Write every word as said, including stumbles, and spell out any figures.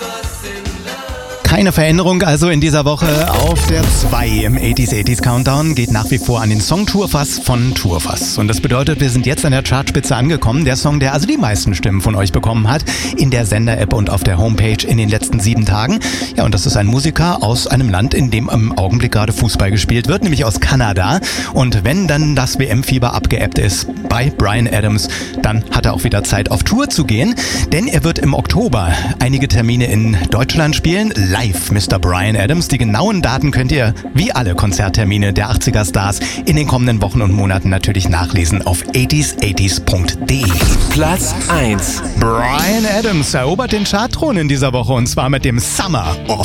Keine Veränderung also in dieser Woche. Auf der zwei im achtziger achtziger Countdown geht nach wie vor an den Song Tourfass von Tourfass. Und das bedeutet, wir sind jetzt an der Chartspitze angekommen. Der Song, der also die meisten Stimmen von euch bekommen hat, in der Sender-App und auf der Homepage in den letzten sieben Tagen. Ja, und das ist ein Musiker aus einem Land, in dem im Augenblick gerade Fußball gespielt wird, nämlich aus Kanada. Und wenn dann das W M-Fieber abgeebbt ist bei Bryan Adams, dann hat er auch wieder Zeit, auf Tour zu gehen. Denn er wird im Oktober einige Termine in Deutschland spielen. Live, Mister Bryan Adams. Die genauen Daten könnt ihr, wie alle Konzerttermine der achtziger Stars, in den kommenden Wochen und Monaten natürlich nachlesen auf achtziger achtziger punkt de. Platz eins. Bryan Adams erobert den Chartthron in dieser Woche und zwar mit dem Summer of